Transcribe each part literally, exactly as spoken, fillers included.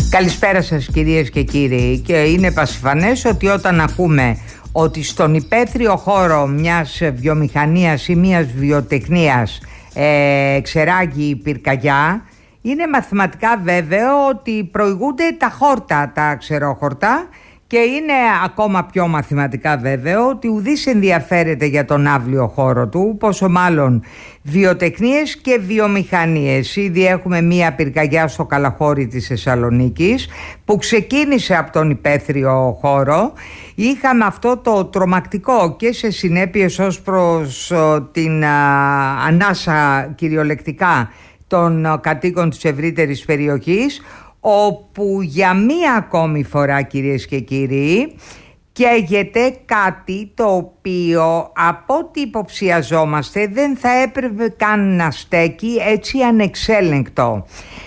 Καλησπέρα σας κυρίες και κύριοι. Και είναι πασιφανές ότι όταν ακούμε ότι στον υπαίθριο χώρο μιας βιομηχανίας ή μιας βιοτεχνίας ε, ξεράγει η πυρκαγιά, είναι μαθηματικά βέβαιο ότι προηγούνται τα χόρτα, τα ξερόχορτα, και είναι ακόμα πιο μαθηματικά βέβαιο ότι ουδής ενδιαφέρεται για τον αύλιο χώρο του, πόσο μάλλον βιοτεχνίες και βιομηχανίες. Ήδη έχουμε μία πυρκαγιά στο Καλαχώρι της Θεσσαλονίκης που ξεκίνησε από τον υπαίθριο χώρο. Είχαμε αυτό το τρομακτικό και σε συνέπειες ως προς ο, την α, ανάσα κυριολεκτικά των κατοίκων της ευρύτερης περιοχής, όπου για μία ακόμη φορά, κυρίες και κύριοι, καίγεται κάτι το οποίο από ό,τι υποψιαζόμαστε δεν θα έπρεπε καν να στέκει έτσι ανεξέλεγκτο.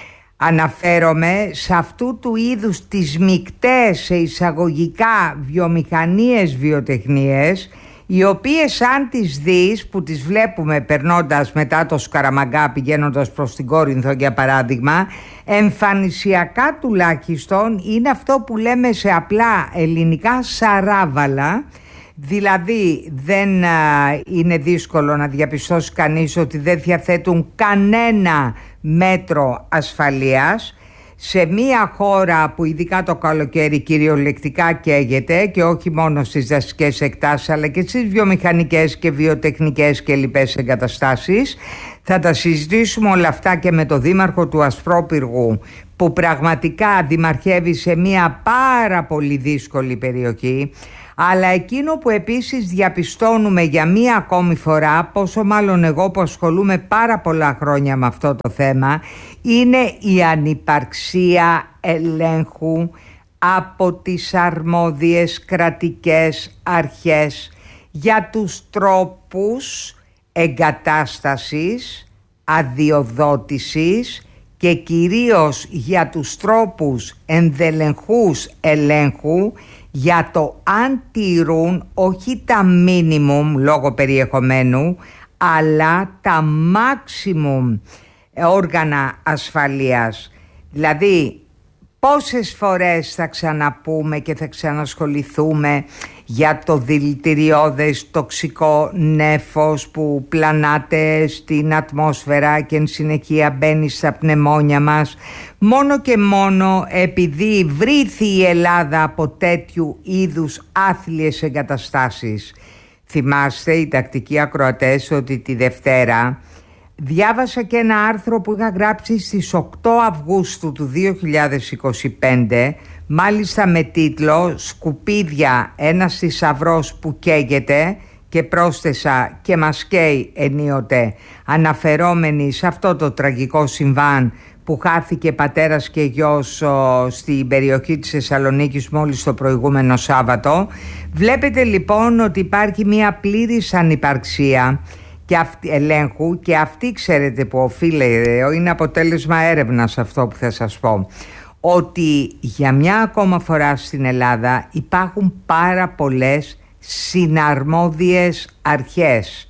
Αναφέρομαι σε αυτού του είδους τις μικτές σε εισαγωγικά βιομηχανίες βιοτεχνίες, οι οποίες αν τις δεις, που τις βλέπουμε περνώντας μετά το Σκαραμαγκά πηγαίνοντας προς την Κόρινθο για παράδειγμα, εμφανισιακά τουλάχιστον είναι αυτό που λέμε σε απλά ελληνικά σαράβαλα. Δηλαδή δεν α, είναι δύσκολο να διαπιστώσει κανείς ότι δεν διαθέτουν κανένα μέτρο ασφαλείας σε μια χώρα που ειδικά το καλοκαίρι κυριολεκτικά καίγεται, και όχι μόνο στις δασικές εκτάσεις αλλά και στις βιομηχανικές και βιοτεχνικές και λοιπές εγκαταστάσεις. Θα τα συζητήσουμε όλα αυτά και με το δήμαρχο του Ασπρόπυργου, που πραγματικά δημαρχεύει σε μια πάρα πολύ δύσκολη περιοχή. Αλλά εκείνο που επίσης διαπιστώνουμε για μία ακόμη φορά, πόσο μάλλον εγώ που ασχολούμαι πάρα πολλά χρόνια με αυτό το θέμα, είναι η ανυπαρξία ελέγχου από τις αρμόδιες κρατικές αρχές για τους τρόπους εγκατάστασης, αδειοδότησης και κυρίως για τους τρόπους ενδελεγχούς ελέγχου για το αν τηρούν όχι τα minimum λόγω περιεχομένου, αλλά τα maximum όργανα ασφαλείας. Δηλαδή πόσες φορές θα ξαναπούμε και θα ξανασχοληθούμε για το δηλητηριώδες τοξικό νέφος που πλανάται στην ατμόσφαιρα και εν συνεχεία μπαίνει στα πνευμόνια μας, μόνο και μόνο επειδή βρήθη η Ελλάδα από τέτοιου είδους άθλιες εγκαταστάσεις. Θυμάστε οι τακτικοί ακροατές ότι τη Δευτέρα διάβασα και ένα άρθρο που είχα γράψει στις οκτώ Αυγούστου του δύο χιλιάδες είκοσι πέντε, μάλιστα με τίτλο «Σκουπίδια, ένας θησαυρός που καίγεται», και πρόσθεσα «και μας καίει ενίοτε», αναφερόμενοι σε αυτό το τραγικό συμβάν που χάθηκε πατέρας και γιος ο, στην περιοχή της Θεσσαλονίκης μόλις το προηγούμενο Σάββατο. Βλέπετε λοιπόν ότι υπάρχει μια πλήρης ανυπαρξία και αυτή, ελέγχου, και αυτή ξέρετε που οφείλεται, είναι αποτέλεσμα έρευνας αυτό που θα σας πω, ότι για μια ακόμα φορά στην Ελλάδα υπάρχουν πάρα πολλές συναρμόδιες αρχές.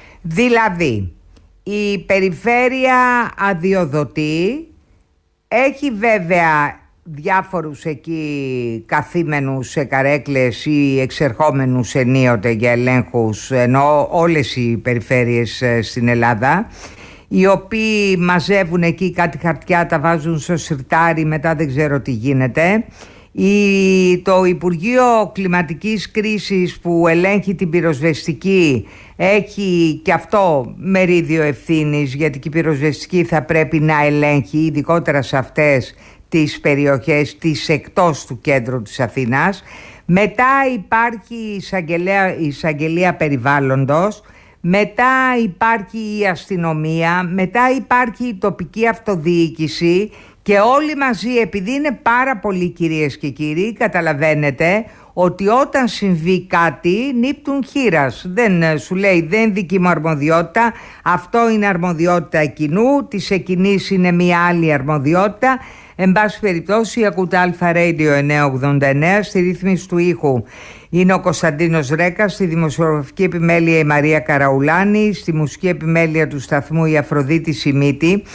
Δηλαδή η περιφέρεια αδειοδοτεί, έχει βέβαια διάφορους εκεί καθήμενους σε καρέκλες ή εξερχόμενους ενίοτε για ελέγχους, ενώ όλες οι περιφέρειες στην Ελλάδα, οι οποίοι μαζεύουν εκεί κάτι χαρτιά, τα βάζουν στο σιρτάρι, μετά δεν ξέρω τι γίνεται. Η, το Υπουργείο Κλιματικής Κρίσης που ελέγχει την πυροσβεστική έχει και αυτό μερίδιο ευθύνης, γιατί και η πυροσβεστική θα πρέπει να ελέγχει ειδικότερα σε αυτές τις περιοχές τις εκτός του κέντρου της Αθήνας. Μετά υπάρχει η εισαγγελία, η εισαγγελία περιβάλλοντος, μετά υπάρχει η αστυνομία, μετά υπάρχει η τοπική αυτοδιοίκηση, και όλοι μαζί, επειδή είναι πάρα πολλοί κυρίες και κύριοι, καταλαβαίνετε ότι όταν συμβεί κάτι νύπτουν χήρας. Δεν σου λέει δεν δική μου αρμοδιότητα, αυτό είναι αρμοδιότητα εκείνου, της εκείνης είναι μια άλλη αρμοδιότητα. Εν πάση περιπτώσει, ακούτε Αλφα Radio εννιακόσια ογδόντα εννέα, στη ρύθμιση του ήχου είναι ο Κωνσταντίνος Ρέκας, στη δημοσιογραφική επιμέλεια η Μαρία Καραουλάνη, στη μουσική επιμέλεια του σταθμού η Αφροδίτη Σιμίτη.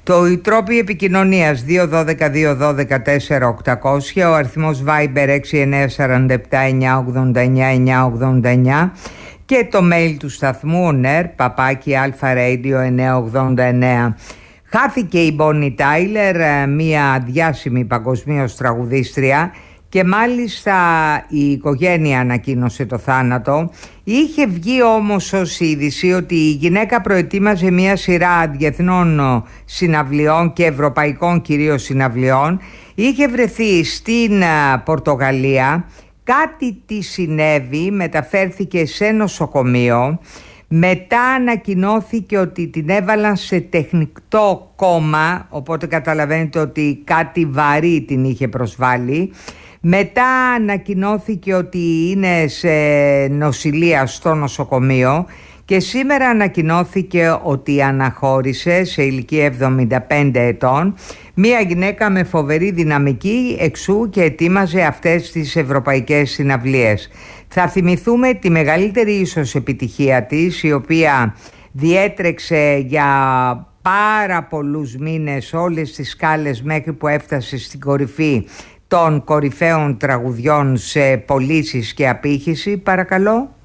Το οι τρόποι επικοινωνίας δύο ένα δύο δύο ένα δύο τέσσερα οκτακόσια, ο αριθμός Viber έξι εννιά τέσσερα επτά εννιά ογδόντα εννιά εννιά ογδόντα εννιά και το mail του σταθμού ner παπάκι αλφα-radio εννιακόσια ογδόντα εννέα. Χάθηκε η Bonnie Tyler, μια διάσημη παγκοσμίως τραγουδίστρια, και μάλιστα η οικογένεια ανακοίνωσε το θάνατο. Είχε βγει όμως ως είδηση ότι η γυναίκα προετοίμαζε μια σειρά διεθνών συναυλιών και ευρωπαϊκών κυρίως συναυλιών. Είχε βρεθεί στην Πορτογαλία, κάτι τη συνέβη, μεταφέρθηκε σε νοσοκομείο. Μετά ανακοινώθηκε ότι την έβαλαν σε τεχνητό κόμμα, οπότε καταλαβαίνετε ότι κάτι βαρύ την είχε προσβάλει. Μετά ανακοινώθηκε ότι είναι σε νοσηλεία στο νοσοκομείο και σήμερα ανακοινώθηκε ότι αναχώρησε σε ηλικία εβδομήντα πέντε ετών, μία γυναίκα με φοβερή δυναμική, εξού και ετοίμαζε αυτές τις ευρωπαϊκές συναυλίες. Θα θυμηθούμε τη μεγαλύτερη ίσως επιτυχία της, η οποία διέτρεξε για πάρα πολλούς μήνες όλες τις σκάλες μέχρι που έφτασε στην κορυφή των κορυφαίων τραγουδιών σε πωλήσεις και απήχηση. Παρακαλώ.